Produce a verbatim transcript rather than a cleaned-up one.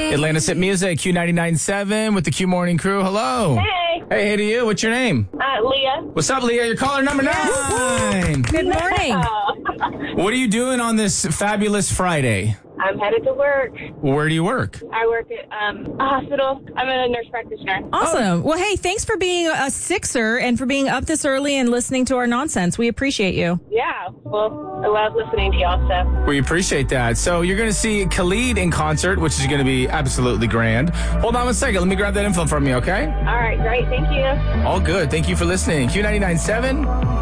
morning. Atlanta's Hit Music, Q ninety-nine point seven with the Q Morning Crew. Hello. Hey. Hey, hey to you. What's your name? Uh, Leah. What's up, Leah? You're caller number nine. Good morning. What are you doing on this fabulous Friday? I'm headed to work. Where do you work? I work at um, a hospital. I'm a nurse practitioner. Awesome. Well, hey, thanks for being a Sixer and for being up this early and listening to our nonsense. We appreciate you. Yeah. Well, I love listening to y'all stuff. We appreciate that. So you're going to see Khalid in concert, which is going to be absolutely grand. Hold on one second. Let me grab that info from you, okay? All right. Great. Thank you. All good. Thank you for listening. Q ninety-nine point seven.